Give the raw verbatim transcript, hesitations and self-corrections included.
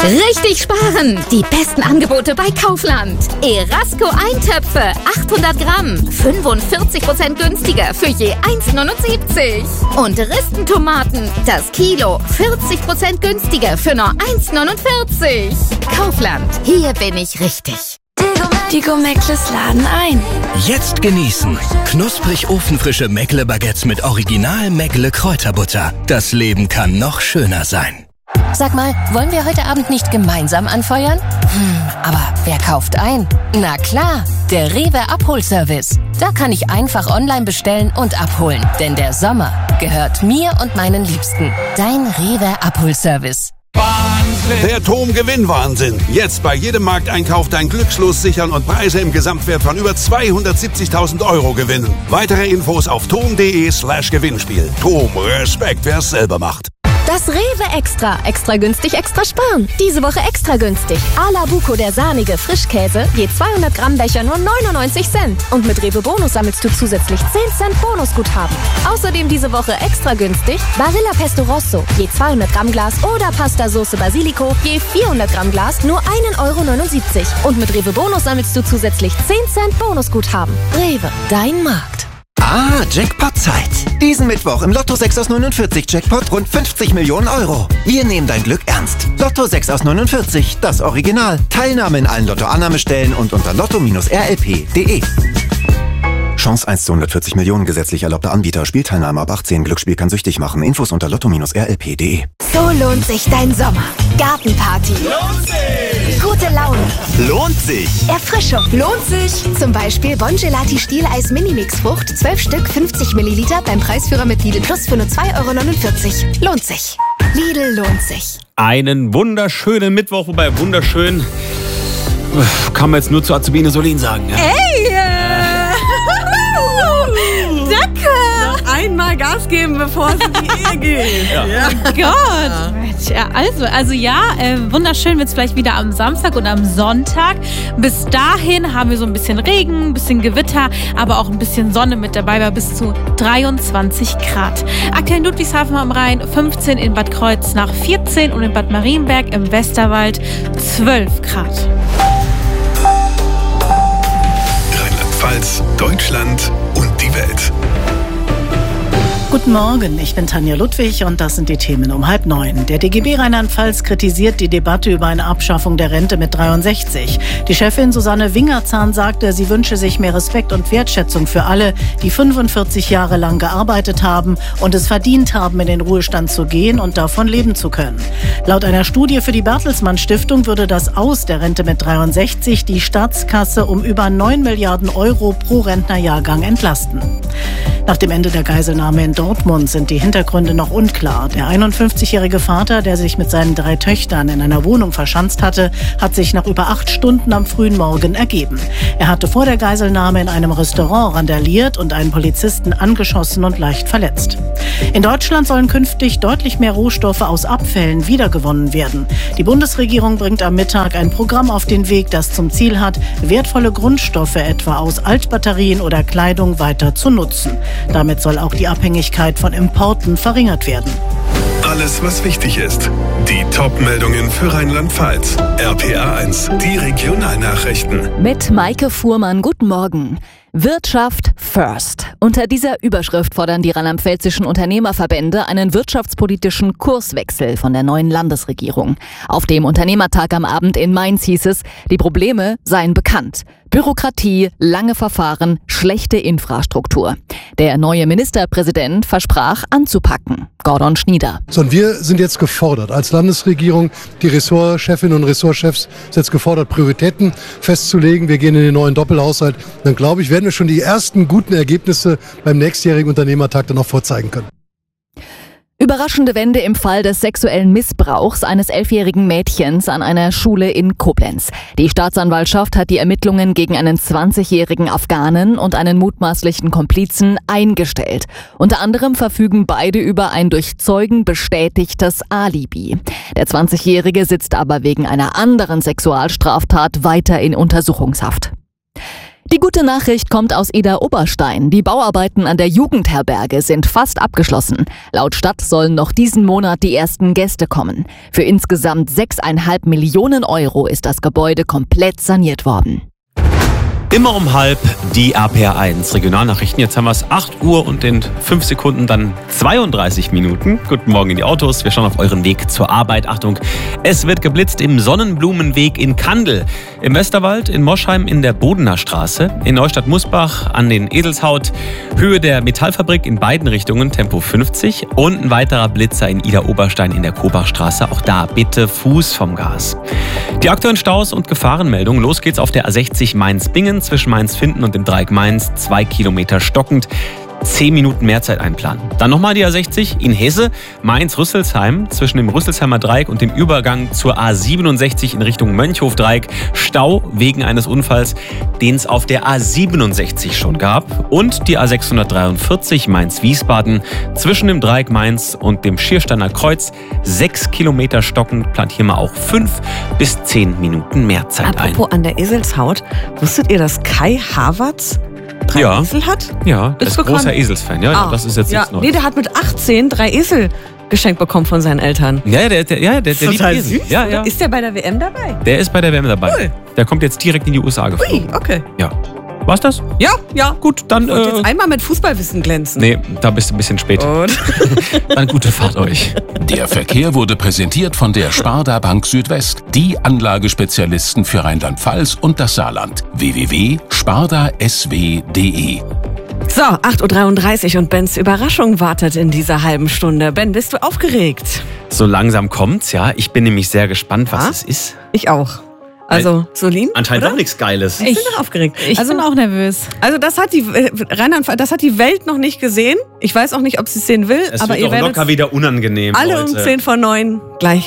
Richtig sparen! Die besten Angebote bei Kaufland. Erasco Eintöpfe, achthundert Gramm, fünfundvierzig Prozent günstiger für je eins Komma neunundsiebzig. Und Ristentomaten, das Kilo, vierzig Prozent günstiger für nur eins Komma neunundvierzig. Kaufland, hier bin ich richtig. Die Go-Meckles laden ein. Jetzt genießen. Knusprig ofenfrische Meckle-Baguettes mit Original Meckle-Kräuterbutter. Das Leben kann noch schöner sein. Sag mal, wollen wir heute Abend nicht gemeinsam anfeuern? Hm, aber wer kauft ein? Na klar, der Rewe Abholservice. Da kann ich einfach online bestellen und abholen. Denn der Sommer gehört mir und meinen Liebsten. Dein Rewe Abholservice. Wahnsinn! Der Tom-Gewinn-Wahnsinn. Jetzt bei jedem Markteinkauf dein Glückslos sichern und Preise im Gesamtwert von über zweihundertsiebzigtausend Euro gewinnen. Weitere Infos auf tom.de slash Gewinnspiel. Tom, Respekt, wer es selber macht. Das Rewe Extra. Extra günstig, extra sparen. Diese Woche extra günstig. Ala Buco, der sahnige Frischkäse, je zweihundert Gramm Becher nur neunundneunzig Cent. Und mit Rewe Bonus sammelst du zusätzlich zehn Cent Bonusguthaben. Außerdem diese Woche extra günstig Barilla Pesto Rosso, je zweihundert Gramm Glas oder Pasta Sauce Basilico, je vierhundert Gramm Glas nur ein Euro neunundsiebzig. Und mit Rewe Bonus sammelst du zusätzlich zehn Cent Bonusguthaben. Rewe, dein Markt. Ah, Jackpot-Zeit. Diesen Mittwoch im Lotto sechs aus neunundvierzig Jackpot rund fünfzig Millionen Euro. Wir nehmen dein Glück ernst. Lotto sechs aus neunundvierzig, das Original. Teilnahme in allen Lotto-Annahmestellen und unter lotto R L P punkt de. Chance eins zu hundertvierzig Millionen, gesetzlich erlaubter Anbieter. Spielteilnahme ab achtzehn. Glücksspiel kann süchtig machen. Infos unter lotto R L P punkt de. So lohnt sich dein Sommer. Gartenparty. Lohnt sich! Gute Laune. Lohnt sich! Erfrischung. Lohnt sich! Zum Beispiel Bongelati Stieleis Mini-Mix-Frucht, zwölf Stück, fünfzig Milliliter beim Preisführer mit Lidl Plus für nur zwei Euro neunundvierzig. Lohnt sich. Lidl lohnt sich. Einen wunderschönen Mittwoch, wobei wunderschön kann man jetzt nur zu Azubine Solin sagen. Ja. Ey! Äh. Danke! Einmal Gas geben, bevor es in die Ehe geht. Ja. Ja. Oh Gott. Ja, also, also ja, äh, wunderschön wird es vielleicht wieder am Samstag und am Sonntag. Bis dahin haben wir so ein bisschen Regen, ein bisschen Gewitter, aber auch ein bisschen Sonne mit dabei bei bis zu dreiundzwanzig Grad. Aktuell in Ludwigshafen am Rhein fünfzehn, in Bad Kreuznach vierzehn und in Bad Marienberg im Westerwald zwölf Grad. Rheinland-Pfalz, Deutschland und die Welt. Guten Morgen, ich bin Tanja Ludwig und das sind die Themen um halb neun. Der D G B Rheinland-Pfalz kritisiert die Debatte über eine Abschaffung der Rente mit dreiundsechzig. Die Chefin Susanne Wingerzahn sagte, sie wünsche sich mehr Respekt und Wertschätzung für alle, die fünfundvierzig Jahre lang gearbeitet haben und es verdient haben, in den Ruhestand zu gehen und davon leben zu können. Laut einer Studie für die Bertelsmann Stiftung würde das Aus der Rente mit dreiundsechzig die Staatskasse um über neun Milliarden Euro pro Rentnerjahrgang entlasten. Nach dem Ende der Geiselnahme in Dortmund sind die Hintergründe noch unklar. Der einundfünfzigjährige Vater, der sich mit seinen drei Töchtern in einer Wohnung verschanzt hatte, hat sich nach über acht Stunden am frühen Morgen ergeben. Er hatte vor der Geiselnahme in einem Restaurant randaliert und einen Polizisten angeschossen und leicht verletzt. In Deutschland sollen künftig deutlich mehr Rohstoffe aus Abfällen wiedergewonnen werden. Die Bundesregierung bringt am Mittag ein Programm auf den Weg, das zum Ziel hat, wertvolle Grundstoffe etwa aus Altbatterien oder Kleidung weiter zu nutzen. Damit soll auch die Abhängigkeit von Importen verringert werden. Alles, was wichtig ist. Die Top-Meldungen für Rheinland-Pfalz. R P A eins, die Regionalnachrichten. Mit Maike Fuhrmann, guten Morgen. Wirtschaft first. Unter dieser Überschrift fordern die rheinland-pfälzischen Unternehmerverbände einen wirtschaftspolitischen Kurswechsel von der neuen Landesregierung. Auf dem Unternehmertag am Abend in Mainz hieß es, die Probleme seien bekannt. Bürokratie, lange Verfahren, schlechte Infrastruktur. Der neue Ministerpräsident versprach anzupacken. Gordon Schnieder. Sondern wir sind jetzt gefordert, als Landesregierung, die Ressortchefinnen und Ressortchefs sind jetzt gefordert, Prioritäten festzulegen. Wir gehen in den neuen Doppelhaushalt. Dann glaube ich, werden wir schon die ersten guten Ergebnisse beim nächstjährigen Unternehmertag dann auch vorzeigen können. Überraschende Wende im Fall des sexuellen Missbrauchs eines elfjährigen Mädchens an einer Schule in Koblenz. Die Staatsanwaltschaft hat die Ermittlungen gegen einen zwanzigjährigen Afghanen und einen mutmaßlichen Komplizen eingestellt. Unter anderem verfügen beide über ein durch Zeugen bestätigtes Alibi. Der zwanzigjährige sitzt aber wegen einer anderen Sexualstraftat weiter in Untersuchungshaft. Die gute Nachricht kommt aus Idar-Oberstein. Die Bauarbeiten an der Jugendherberge sind fast abgeschlossen. Laut Stadt sollen noch diesen Monat die ersten Gäste kommen. Für insgesamt sechseinhalb Millionen Euro ist das Gebäude komplett saniert worden. Immer um halb die R P R eins Regionalnachrichten. Jetzt haben wir es acht Uhr und in fünf Sekunden dann zweiunddreißig Minuten. Guten Morgen in die Autos. Wir schauen auf euren Weg zur Arbeit. Achtung, es wird geblitzt im Sonnenblumenweg in Kandel, im Westerwald, in Moschheim in der Bodener Straße, in Neustadt-Musbach an den Edelshaut, Höhe der Metallfabrik in beiden Richtungen, Tempo fünfzig und ein weiterer Blitzer in Idar-Oberstein in der Kobachstraße. Auch da bitte Fuß vom Gas. Die aktuellen Staus und Gefahrenmeldungen. Los geht's auf der A sechzig Mainz-Bingen zwischen Mainz-Finden und dem Dreieck Mainz. Zwei Kilometer stockend. Zehn Minuten Mehrzeit einplanen. Dann nochmal die A sechzig in Hesse, Mainz-Rüsselsheim, zwischen dem Rüsselsheimer Dreieck und dem Übergang zur A siebenundsechzig in Richtung Mönchhof-Dreieck. Stau wegen eines Unfalls, den es auf der A siebenundsechzig schon gab. Und die A sechshundertdreiundvierzig Mainz-Wiesbaden, zwischen dem Dreieck Mainz und dem Schiersteiner Kreuz. Sechs Kilometer stockend, plant hier mal auch fünf bis zehn Minuten Mehrzeit ein. Apropos an der Eselshaut, wusstet ihr, dass Kai Havertz drei ja. Esel hat? Ja, der ist großer Eselsfan. Ja, ah, das ist jetzt ja. nichts Neues. Nee, der hat mit achtzehn drei Esel geschenkt bekommen von seinen Eltern. Ja, der, der, ja, der, der liebt Esel. Süß. Ja, ja. Ist der bei der W M dabei? Der ist bei der W M dabei. Cool. Der kommt jetzt direkt in die U S A geflogen. Ui, okay. Ja. War's das? Ja, ja. Gut, dann... Ich wollte äh, jetzt einmal mit Fußballwissen glänzen. Nee, da bist du ein bisschen spät. Dann gute Fahrt euch. Der Verkehr wurde präsentiert von der Sparda Bank Südwest, die Anlagespezialisten für Rheinland-Pfalz und das Saarland. w w w punkt sparda s w punkt d e. So, acht Uhr dreiunddreißig und Bens Überraschung wartet in dieser halben Stunde. Ben, bist du aufgeregt? So langsam kommt's, ja. Ich bin nämlich sehr gespannt, was ja? es ist. Ich auch. Also, Solin? Anscheinend auch nichts Geiles. Ich bin doch aufgeregt. Ich also, bin auch nervös. Also, das hat die äh, Rheinland, das hat die Welt noch nicht gesehen. Ich weiß auch nicht, ob sie es sehen will. Es aber wird ihr doch werdet locker wieder unangenehm. alle Leute. um zehn vor neun gleich